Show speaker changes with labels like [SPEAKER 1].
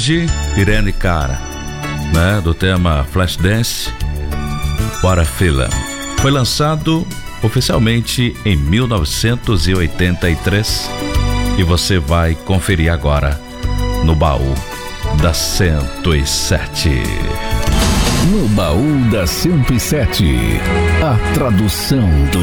[SPEAKER 1] hoje, Irene Cara, né, do tema Flashdance, What a Feeling. Foi lançado oficialmente em 1983 e você vai conferir agora no Baú da 107.
[SPEAKER 2] No Baú da 107, a tradução do